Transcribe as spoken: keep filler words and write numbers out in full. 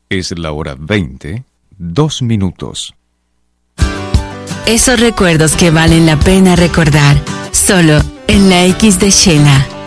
Es la hora veinte, dos minutos. Esos recuerdos que valen la pena recordar, solo en la X de Shela.